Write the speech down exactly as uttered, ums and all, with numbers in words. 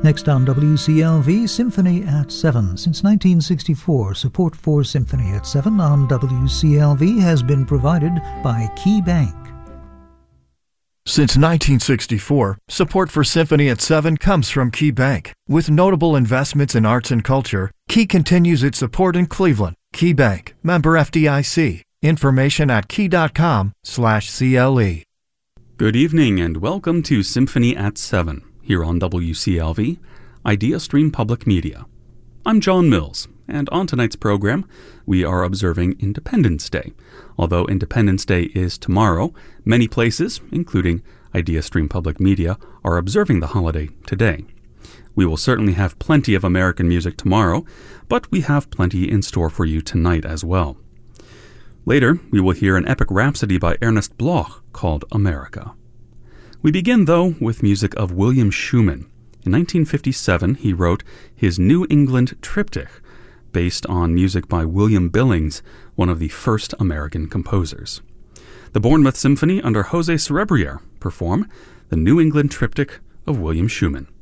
Next on W C L V, Symphony at seven. Since nineteen sixty-four, support for Symphony at seven on W C L V has been provided by Key Bank. Since nineteen sixty-four, support for Symphony at seven comes from Key Bank. With notable investments in arts and culture, Key continues its support in Cleveland. Key Bank, member F D I C. Information at key.com slash CLE. Good evening and welcome to Symphony at seven, here on W C L V, IdeaStream Public Media. I'm John Mills, and on tonight's program, we are observing Independence Day. Although Independence Day is tomorrow, many places, including IdeaStream Public Media, are observing the holiday today. We will certainly have plenty of American music tomorrow, but we have plenty in store for you tonight as well. Later, we will hear an epic rhapsody by Ernest Bloch called America. We begin, though, with music of William Schumann. In nineteen fifty-seven, he wrote his New England Triptych, based on music by William Billings, one of the first American composers. The Bournemouth Symphony under José Cerebrier perform the New England Triptych of William Schumann.